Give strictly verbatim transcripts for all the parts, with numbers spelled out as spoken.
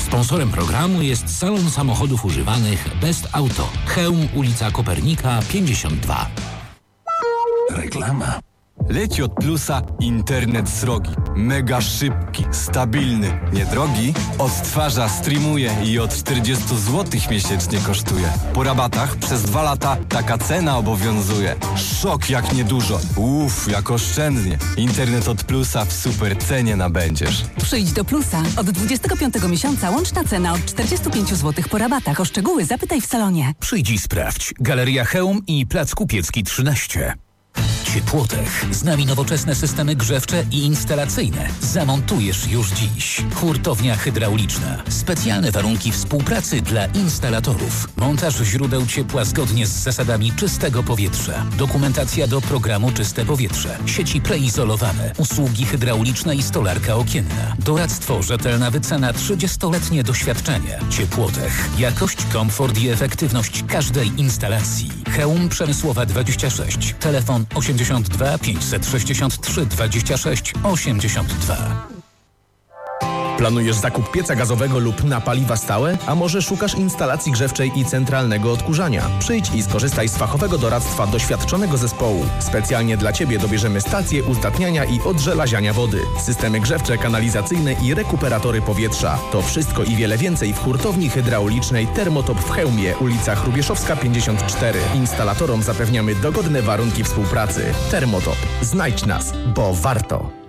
Sponsorem programu jest salon samochodów używanych Best Auto. Chełm, ulica Kopernika pięćdziesiąt dwa. Reklama. Leci od Plusa internet srogi. Mega szybki, stabilny, niedrogi. Odtwarza, streamuje i od czterdzieści złotych miesięcznie kosztuje. Po rabatach przez dwa lata taka cena obowiązuje. Szok jak niedużo. Uff, jak oszczędnie. Internet od Plusa w super cenie nabędziesz. Przyjdź do Plusa. Od dwudziestego piątego miesiąca łączna cena od czterdzieści pięć złotych po rabatach. O szczegóły zapytaj w salonie. Przyjdź i sprawdź. Galeria Chełm i Plac Kupiecki trzynaście. Ciepłotech. Z nami nowoczesne systemy grzewcze i instalacyjne. Zamontujesz już dziś. Hurtownia hydrauliczna. Specjalne warunki współpracy dla instalatorów. Montaż źródeł ciepła zgodnie z zasadami czystego powietrza. Dokumentacja do programu Czyste Powietrze. Sieci preizolowane. Usługi hydrauliczne i stolarka okienna. Doradztwo, rzetelna wycena, trzydziestoletnie doświadczenie. Ciepłotech. Jakość, komfort i efektywność każdej instalacji. Chełm Przemysłowa dwadzieścia sześć. Telefon osiemdziesiąt dwa pięćset sześćdziesiąt trzy dwadzieścia sześć osiemdziesiąt dwa. Planujesz zakup pieca gazowego lub na paliwa stałe? A może szukasz instalacji grzewczej i centralnego odkurzania? Przyjdź i skorzystaj z fachowego doradztwa doświadczonego zespołu. Specjalnie dla Ciebie dobierzemy stacje uzdatniania i odżelaziania wody, systemy grzewcze, kanalizacyjne i rekuperatory powietrza. To wszystko i wiele więcej w hurtowni hydraulicznej Termotop w Chełmie, ulica Hrubieszowska pięćdziesiąt cztery. Instalatorom zapewniamy dogodne warunki współpracy. Termotop. Znajdź nas, bo warto.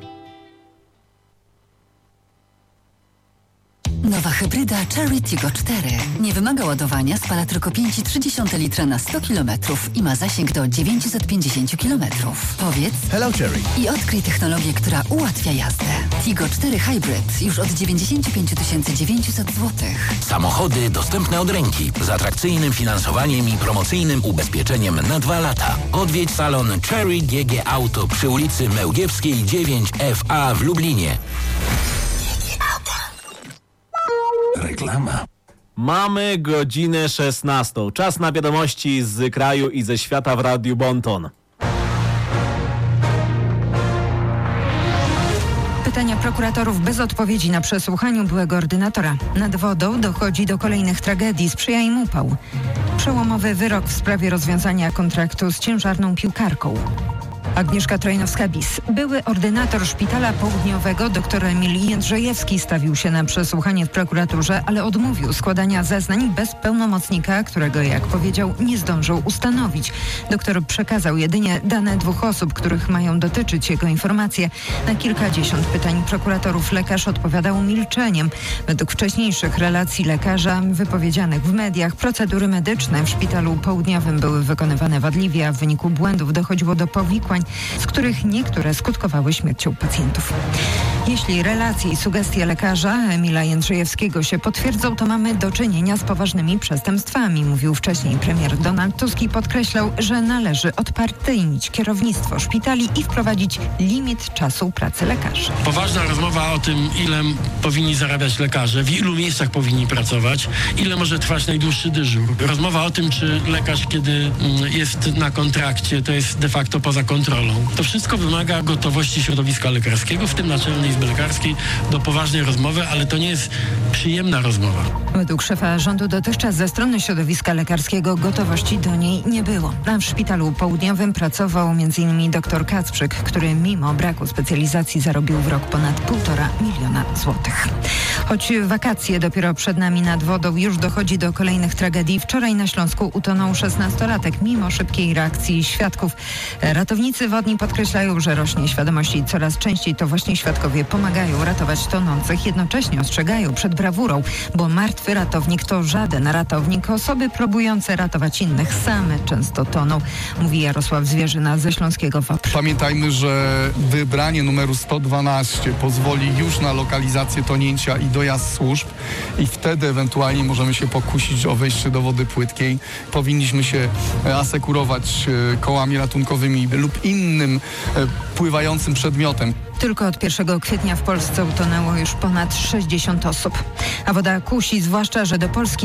Nowa hybryda Chery Tiggo cztery. Nie wymaga ładowania, spala tylko pięć i trzy dziesiąte litra na sto kilometrów i ma zasięg do dziewięćset pięćdziesiąt kilometrów. Powiedz Hello Cherry i odkryj technologię, która ułatwia jazdę. Tiggo cztery Hybrid już od dziewięćdziesiąt pięć tysięcy dziewięćset złotych. Samochody dostępne od ręki, z atrakcyjnym finansowaniem i promocyjnym ubezpieczeniem na dwa lata. Odwiedź salon Chery G G Auto przy ulicy Mełgiewskiej dziewięć F A w Lublinie. Reklama. Mamy godzinę szesnastą. Czas na wiadomości z kraju i ze świata w Radiu Bonton. Pytania prokuratorów bez odpowiedzi na przesłuchaniu byłego ordynatora. Nad wodą dochodzi do kolejnych tragedii, sprzyja im upał. Przełomowy wyrok w sprawie rozwiązania kontraktu z ciężarną piłkarką. Agnieszka Trojnowska-Bis. Były ordynator szpitala południowego dr Emil Jędrzejewski stawił się na przesłuchanie w prokuraturze, ale odmówił składania zeznań bez pełnomocnika, którego, jak powiedział, nie zdążył ustanowić. Doktor przekazał jedynie dane dwóch osób, których mają dotyczyć jego informacje. Na kilkadziesiąt pytań prokuratorów lekarz odpowiadał milczeniem. Według wcześniejszych relacji lekarza wypowiedzianych w mediach procedury medyczne w szpitalu południowym były wykonywane wadliwie, a w wyniku błędów dochodziło do powikłań, z których niektóre skutkowały śmiercią pacjentów. Jeśli relacje i sugestie lekarza Emila Jędrzejewskiego się potwierdzą, to mamy do czynienia z poważnymi przestępstwami, mówił wcześniej premier Donald Tusk i podkreślał, że należy odpartyjnić kierownictwo szpitali i wprowadzić limit czasu pracy lekarzy. Poważna rozmowa o tym, ile powinni zarabiać lekarze, w ilu miejscach powinni pracować, ile może trwać najdłuższy dyżur. Rozmowa o tym, czy lekarz, kiedy jest na kontrakcie, to jest de facto poza kontrolą. To wszystko wymaga gotowości środowiska lekarskiego, w tym Naczelnej Izby Lekarskiej, do poważnej rozmowy, ale to nie jest przyjemna rozmowa. Według szefa rządu dotychczas ze strony środowiska lekarskiego gotowości do niej nie było. A w szpitalu południowym pracował m.in. dr Kacprzyk, który mimo braku specjalizacji zarobił w rok ponad półtora miliona złotych. Choć wakacje dopiero przed nami, nad wodą już dochodzi do kolejnych tragedii. Wczoraj na Śląsku utonął szesnastolatek mimo szybkiej reakcji świadków. Ratownicy wodni podkreślają, że rośnie świadomość i coraz częściej to właśnie świadkowie pomagają ratować tonących. Jednocześnie ostrzegają przed brawurą, bo martwy ratownik to żaden ratownik. Osoby próbujące ratować innych same często toną, mówi Jarosław Zwierzyna ze Śląskiego W O P R. Pamiętajmy, że wybranie numeru sto dwanaście pozwoli już na lokalizację tonięcia i dojazd służb i wtedy ewentualnie możemy się pokusić o wejście do wody płytkiej. Powinniśmy się asekurować kołami ratunkowymi lub innym pływającym przedmiotem. Tylko od pierwszego kwietnia w Polsce utonęło już ponad sześćdziesiąt osób. A woda kusi, zwłaszcza że do Polski